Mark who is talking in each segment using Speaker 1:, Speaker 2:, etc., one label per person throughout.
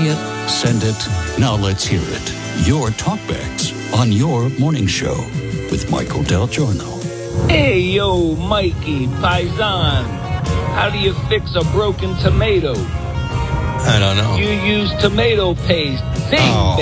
Speaker 1: it, send it, now let's hear it. Your talkbacks on your morning show with Michael Del Giorno.
Speaker 2: Hey, yo, Mikey, Paisan. How do you fix a broken tomato?
Speaker 3: I don't know.
Speaker 2: You use tomato paste. Bing,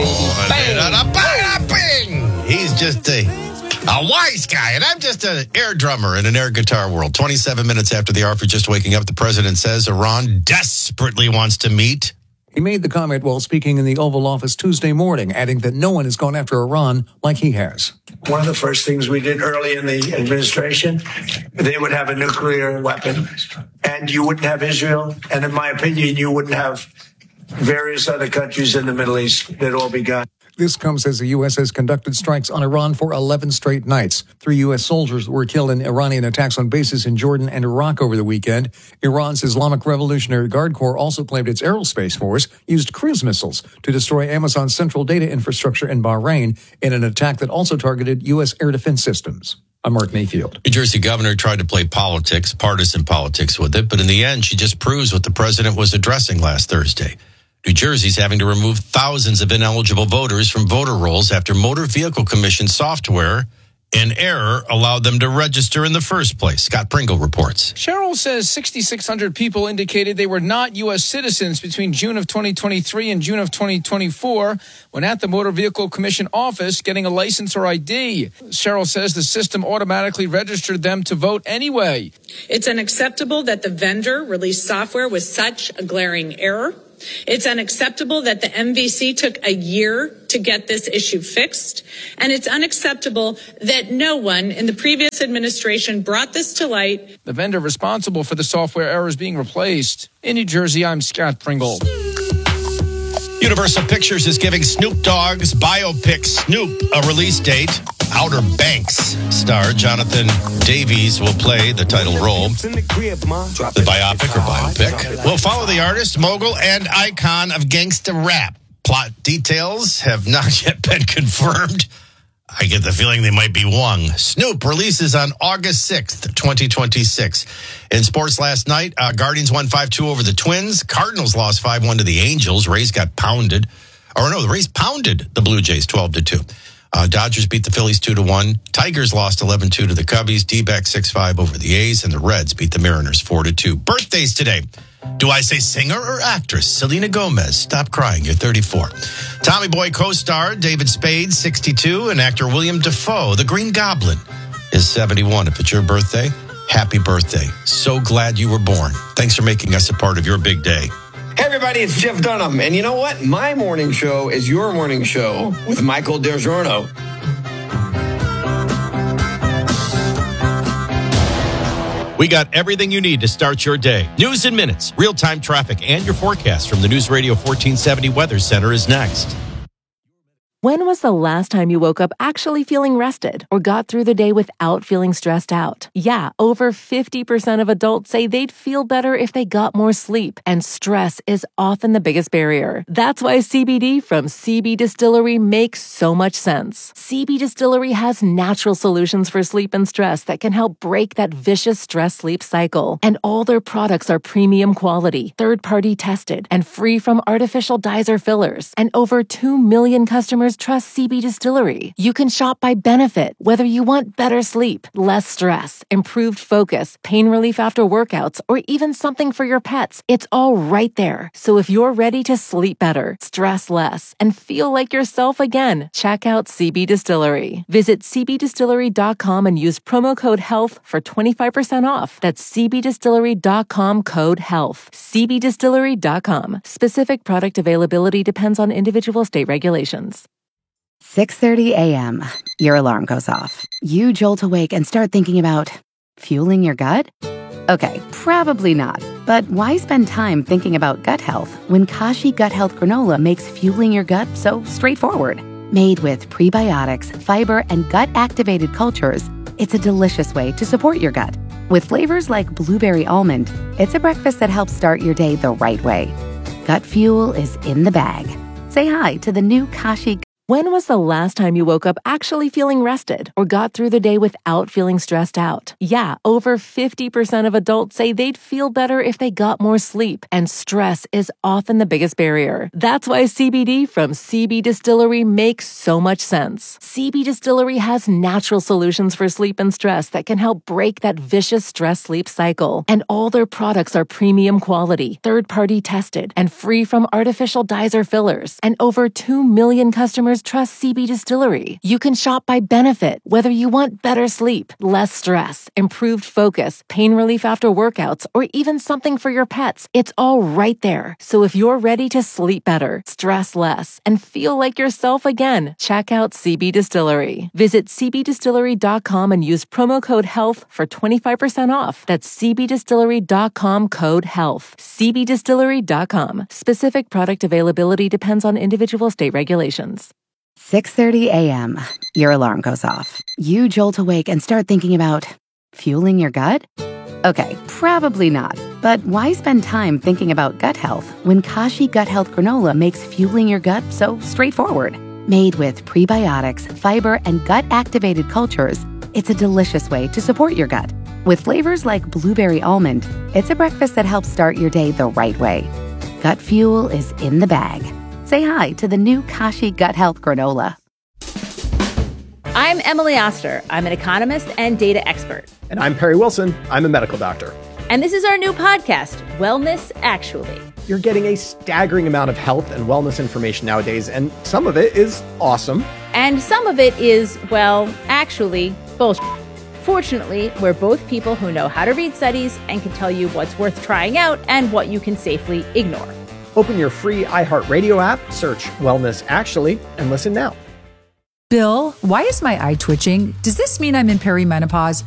Speaker 2: baby, bang!
Speaker 3: Bing! He's just a wise guy, and I'm just an air drummer in an air guitar world. 27 minutes after the hour for just waking up, the president says Iran desperately wants to meet.
Speaker 4: He made the comment while speaking in the Oval Office Tuesday morning, adding that no one has gone after Iran like he has.
Speaker 5: One of the first things we did early in the administration, they would have a nuclear weapon, and you wouldn't have Israel, and in my opinion, you wouldn't have various other countries in the Middle East. They'd all be gone.
Speaker 4: This comes as the U.S. has conducted strikes on Iran for 11 straight nights. 3 U.S. soldiers were killed in Iranian attacks on bases in Jordan and Iraq over the weekend. Iran's Islamic Revolutionary Guard Corps also claimed its aerospace force used cruise missiles to destroy Amazon's central data infrastructure in Bahrain in an attack that also targeted U.S. air defense systems. I'm Mark Mayfield.
Speaker 3: New Jersey governor tried to play politics, partisan politics with it, but in the end, she just proves what the president was addressing last Thursday. New Jersey's having to remove thousands of ineligible voters from voter rolls after Motor Vehicle Commission software in error allowed them to register in the first place. Scott Pringle reports.
Speaker 6: Cheryl says 6,600 people indicated they were not U.S. citizens between June of 2023 and June of 2024 when at the Motor Vehicle Commission office getting a license or ID. Cheryl says the system automatically registered them to vote anyway.
Speaker 7: It's unacceptable that the vendor released software with such a glaring error. It's unacceptable that the MVC took a year to get this issue fixed. And it's unacceptable that no one in the previous administration brought this to light.
Speaker 6: The vendor responsible for the software error is being replaced. In New Jersey, I'm Scott Pringle.
Speaker 3: Universal Pictures is giving Snoop Dogg's biopic Snoop a release date. Outer Banks star Jonathan Davies will play the title role. The biopic or biopic will follow the artist, mogul, and icon of gangsta rap. Plot details have not yet been confirmed. I get the feeling they might be wrong. Snoop releases on August 6th, 2026. In sports last night, Guardians won 5-2 over the Twins. Cardinals lost 5-1 to the Angels. Rays got pounded. The Rays pounded the Blue Jays 12-2. Dodgers beat the Phillies 2-1. Tigers lost 11-2 to the Cubbies. D-backs 6-5 over the A's. And the Reds beat the Mariners 4-2. Birthdays today. Do I say singer or actress? Selena Gomez. Stop crying. You're 34. Tommy Boy co-star David Spade, 62. And actor William Dafoe, the Green Goblin, is 71. If it's your birthday, happy birthday. So glad you were born. Thanks for making us a part of your big day.
Speaker 8: Hey, everybody, it's Jeff Dunham. And you know what? My morning show is your morning show with Michael Del Giorno.
Speaker 3: We got everything you need to start your day. News in minutes, real-time traffic, and your forecast from the News Radio 1470 Weather Center is next.
Speaker 9: When was the last time you woke up actually feeling rested or got through the day without feeling stressed out? Yeah, over 50% of adults say they'd feel better if they got more sleep, and stress is often the biggest barrier. That's why CBD from CB Distillery makes so much sense. CB Distillery has natural solutions for sleep and stress that can help break that vicious stress-sleep cycle. And all their products are premium quality, third-party tested, and free from artificial dyes or fillers. And over 2 million customers trust CB Distillery. You can shop by benefit, whether you want better sleep, less stress, improved focus, pain relief after workouts, or even something for your pets. It's all right there. So if you're ready to sleep better, stress less, and feel like yourself again, check out CB Distillery. Visit cbdistillery.com and use promo code HEALTH for 25% off. That's cbdistillery.com code HEALTH. cbdistillery.com. Specific product availability depends on individual state regulations.
Speaker 10: 6:30 a.m. Your alarm goes off. You jolt awake and start thinking about fueling your gut? Okay, probably not. But why spend time thinking about gut health when Kashi Gut Health Granola makes fueling your gut so straightforward? Made with prebiotics, fiber, and gut-activated cultures, it's a delicious way to support your gut. With flavors like blueberry almond, it's a breakfast that helps start your day the right way. Gut fuel is in the bag. Say hi to the new Kashi.
Speaker 9: When was the last time you woke up actually feeling rested or got through the day without feeling stressed out? Yeah, over 50% of adults say they'd feel better if they got more sleep, and stress is often the biggest barrier. That's why CBD from CB Distillery makes so much sense. CB Distillery has natural solutions for sleep and stress that can help break that vicious stress-sleep cycle. And all their products are premium quality, third-party tested, and free from artificial dyes or fillers. And over 2 million customers trust CB Distillery. You can shop by benefit, whether you want better sleep, less stress, improved focus, pain relief after workouts, or even something for your pets. It's all right there. So if you're ready to sleep better, stress less, and feel like yourself again, check out CB Distillery. Visit cbdistillery.com and use promo code HEALTH for 25% off. That's cbdistillery.com code HEALTH. cbdistillery.com. Specific product availability depends on individual state regulations.
Speaker 10: 6:30 a.m. Your alarm goes off. You jolt awake and start thinking about fueling your gut? Okay, probably not. But why spend time thinking about gut health when Kashi Gut Health Granola makes fueling your gut so straightforward? Made with prebiotics, fiber, and gut-activated cultures, it's a delicious way to support your gut. With flavors like blueberry almond, it's a breakfast that helps start your day the right way. Gut fuel is in the bag. Say hi to the new Kashi Gut Health Granola.
Speaker 11: I'm Emily Oster. I'm an economist and data expert.
Speaker 12: And I'm Perry Wilson. I'm a medical doctor.
Speaker 11: And this is our new podcast, Wellness Actually.
Speaker 12: You're getting a staggering amount of health and wellness information nowadays, and some of it is awesome.
Speaker 11: And some of it is, well, actually, bullshit. Fortunately, we're both people who know how to read studies and can tell you what's worth trying out and what you can safely ignore.
Speaker 12: Open your free iHeartRadio app, search Wellness Actually, and listen now.
Speaker 13: Bill, why is my eye twitching? Does this mean I'm in perimenopause?